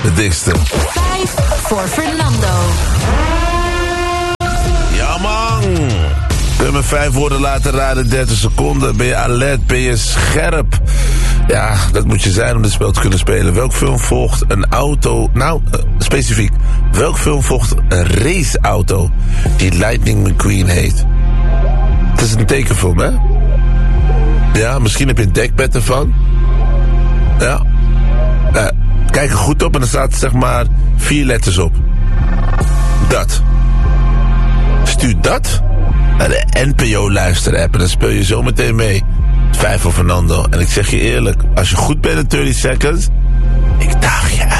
De dikste. 5 voor Fernando. Ja, man. Kun je me 5 woorden laten raden, 30 seconden. Ben je alert, ben je scherp? Ja, dat moet je zijn om dit spel te kunnen spelen. Welk film volgt een auto... Nou, specifiek. Welk film volgt een raceauto die Lightning McQueen heet? Het is een tekenfilm, hè? Ja, misschien heb je een dekbed ervan. Ja. Kijk er goed op en er staat zeg maar 4 letters op. Dat. Stuur dat naar de NPO-luisterapp en dan speel je zo meteen mee. 5 voor Fernando. En ik zeg je eerlijk, als je goed bent in 30 seconds, ik daag je uit.